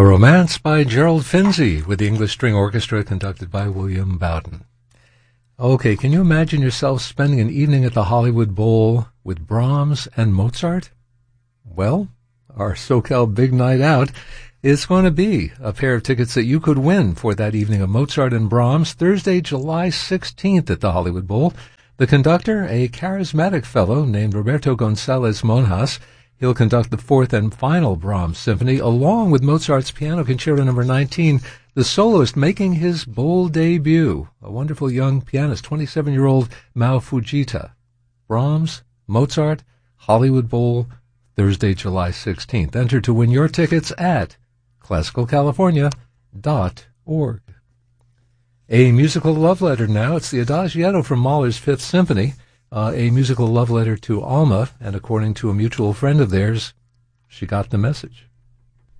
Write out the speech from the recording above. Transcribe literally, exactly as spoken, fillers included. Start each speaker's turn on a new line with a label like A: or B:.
A: A Romance by Gerald Finzi with the English String Orchestra conducted by William Bowden. Okay, can you imagine yourself spending an evening at the Hollywood Bowl with Brahms and Mozart? Well, our SoCal Big Night Out is going to be a pair of tickets that you could win for that evening of Mozart and Brahms, Thursday, July sixteenth at the Hollywood Bowl. The conductor, a charismatic fellow named Roberto González Monjas. He'll conduct the fourth and final Brahms Symphony, along with Mozart's Piano Concerto Number nineteen, the soloist making his bold debut, a wonderful young pianist, twenty-seven-year-old Mao Fujita. Brahms, Mozart, Hollywood Bowl, Thursday, July sixteenth. Enter to win your tickets at classical california dot org. A musical love letter now. It's the Adagietto from Mahler's Fifth Symphony. Uh, a musical love letter to Alma, and according to a mutual friend of theirs, she got the message.